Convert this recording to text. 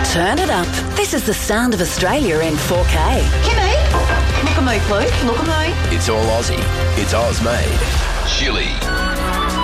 Turn it up. This is the sound of Australia in 4K. Kimmy, look at me, please. Look at me. It's all Aussie. It's Oz made. Chili.